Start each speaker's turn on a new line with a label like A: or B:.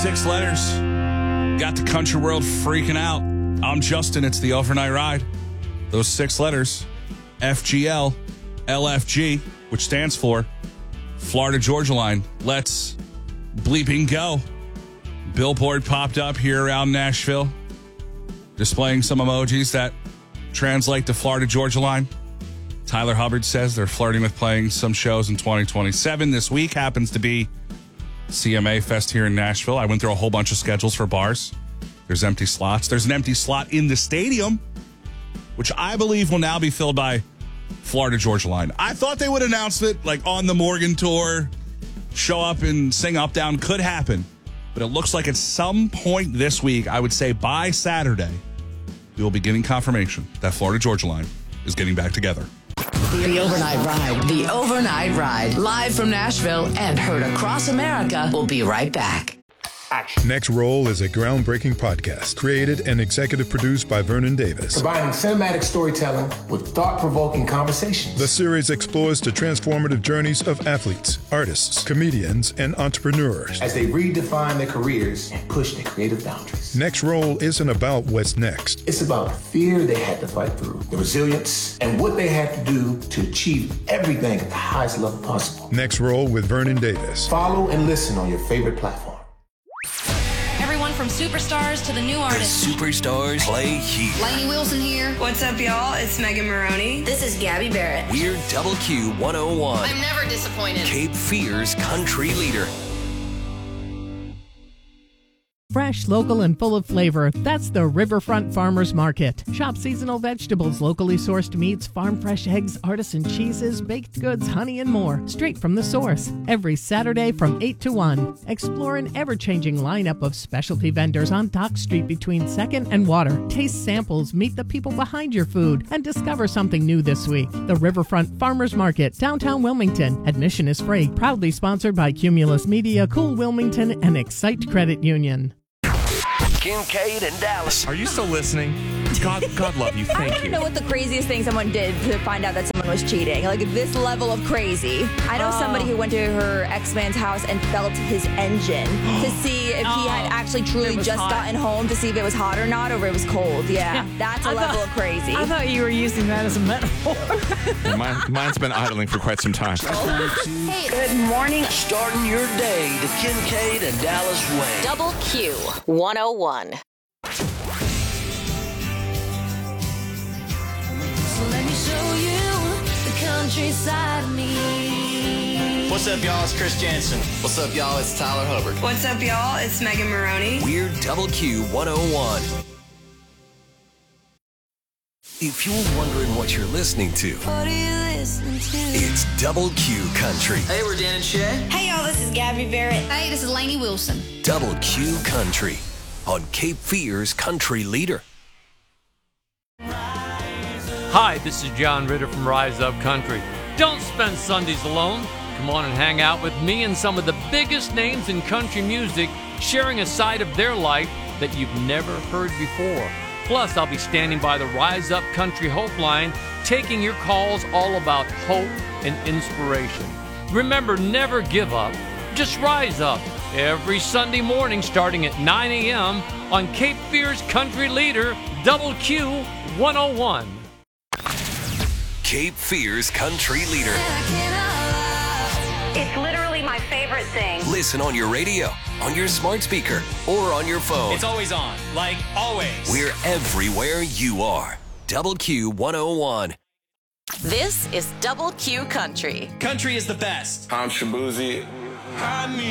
A: 6 letters got the country world freaking out. I'm Justin. It's the Overnight Ride. Those 6 letters, FGL, LFG, which stands for Florida Georgia Line. Let's bleeping go. Billboard popped up here around Nashville, displaying some emojis that translate to Florida Georgia Line. Tyler Hubbard says they're flirting with playing some shows in 2027. This week happens to be CMA Fest here in Nashville. I went through a whole bunch of schedules for bars. There's empty slots. There's an empty slot in the stadium, which I believe will now be filled by Florida Georgia Line. I thought they would announce it like on the Morgan Tour, show up and sing Up Down. Could happen. But it looks like at some point this week, I would say by Saturday, we will be getting confirmation that Florida Georgia Line is getting back together.
B: The Overnight Ride. The Overnight Ride. Live from Nashville and heard across America. We'll be right back.
C: Action. Next Roll is a groundbreaking podcast created and executive produced by Vernon Davis.
D: Combining cinematic storytelling with thought-provoking conversations.
C: The series explores the transformative journeys of athletes, artists, comedians, and entrepreneurs
D: as they redefine their careers and push their creative boundaries.
C: Next Roll isn't about what's next.
D: It's about the fear they had to fight through, the resilience, and what they had to do to achieve everything at the highest level possible.
C: Next Roll with Vernon Davis.
D: Follow and listen on your favorite platform.
E: Everyone from superstars to the new artists.
F: The superstars play here.
E: Lainey Wilson here.
G: What's up, y'all? It's Megan Maroney.
E: This is Gabby Barrett.
F: We're Double Q 101.
E: I'm never disappointed.
F: Cape Fear's country leader.
H: Fresh, local, and full of flavor. That's the Riverfront Farmers Market. Shop seasonal vegetables, locally sourced meats, farm fresh eggs, artisan cheeses, baked goods, honey, and more. Straight from the source. Every Saturday from 8 to 1. Explore an ever-changing lineup of specialty vendors on Dock Street between 2nd and Water. Taste samples, meet the people behind your food, and discover something new this week. The Riverfront Farmers Market, downtown Wilmington. Admission is free. Proudly sponsored by Cumulus Media, Cool Wilmington, and Excite Credit Union.
F: Kincaid and Dallas.
I: Are you still listening? God love you. Thank you.
J: I want to know what the craziest thing someone did to find out that someone was cheating. Like this level of crazy. I know somebody who went to her ex-man's house and felt his engine to see if he had actually truly just gotten home to see if it was hot or not, or if it was cold. Yeah. That's a level of crazy.
K: I thought you were using that as a metaphor.
I: Mine's been idling for quite some time.
J: Hey, good morning.
F: Starting your day the Kincaid and Dallas way.
B: Double Q 101.
E: Let me show you the countryside of me.
L: What's up, y'all? It's Chris Jansen. What's up, y'all? It's Tyler Hubbard.
G: What's up, y'all? It's Megan Maroney.
F: We're Double Q 101. If you're wondering what you're listening to,
E: What are you listening to?
F: it's Double Q Country.
L: Hey, we're Dan and Shay.
G: Hey, y'all. This is Gabby Barrett.
E: Hey, this is Lainey Wilson.
F: Double Q Country on Cape Fear's country leader.
M: Hi, this is John Ritter from Rise Up Country. Don't spend Sundays alone. Come on and hang out with me and some of the biggest names in country music, sharing a side of their life that you've never heard before. Plus, I'll be standing by the Rise Up Country Hope Line, taking your calls all about hope and inspiration. Remember, never give up. Just rise up. Every Sunday morning starting at 9 a.m. on Cape Fear's country leader, Double Q 101.
F: Cape Fear's country leader.
J: It's literally my favorite thing.
F: Listen on your radio, on your smart speaker, or on your phone.
L: It's always on, like always.
F: We're everywhere you are. Double Q 101.
B: This is Double Q Country.
L: Country is the best.
N: I'm Shabuzi.
L: I need